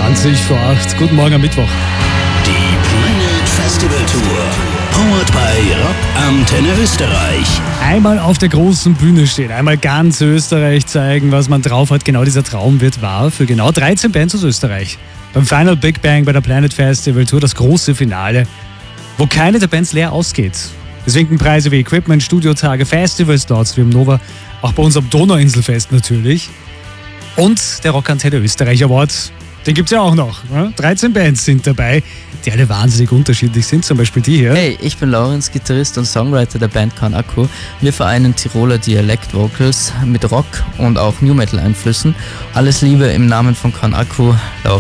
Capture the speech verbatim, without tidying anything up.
zwanzig vor acht. Guten Morgen am Mittwoch. Die Planet Festival Tour. Powered by Rock Antenne Österreich. Einmal auf der großen Bühne stehen, einmal ganz Österreich zeigen, was man drauf hat. Genau dieser Traum wird wahr für genau dreizehn Bands aus Österreich. Beim Final Big Bang bei der Planet Festival Tour, das große Finale, wo keine der Bands leer ausgeht. Es winken Preise wie Equipment, Studiotage, Festivalslots wie im Nova, auch bei uns am Donauinselfest natürlich. Und der Rock Antenne Österreich Award, den gibt's ja auch noch. Ne? dreizehn Bands sind dabei, die alle wahnsinnig unterschiedlich sind, zum Beispiel die hier. Hey, ich bin Lorenz, Gitarrist und Songwriter der Band Kan Akku. Wir vereinen Tiroler Dialekt-Vocals mit Rock und auch New Metal Einflüssen. Alles Liebe im Namen von Kan Akku, Lorenz.